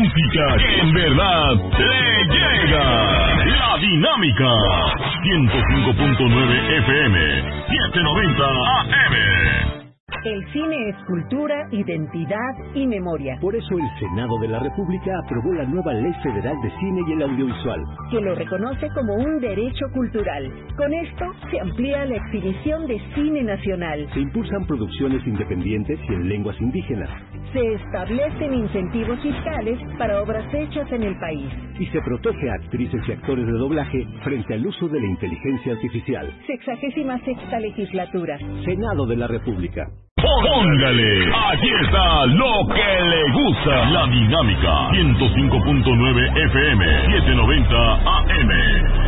música que en verdad le llega. La Dinámica. 105.9 FM. 790 AM. El cine es cultura, identidad y memoria. Por eso el Senado de la República aprobó la nueva Ley Federal de Cine y el Audiovisual, que lo reconoce como un derecho cultural. Con esto se amplía la exhibición de cine nacional. Se impulsan producciones independientes y en lenguas indígenas. Se establecen incentivos fiscales para obras hechas en el país. Y se protege a actrices y actores de doblaje frente al uso de la inteligencia artificial. 66ª legislatura. Senado de la República. Póngale, aquí está lo que le gusta. La Dinámica. 105.9 FM. 790 AM.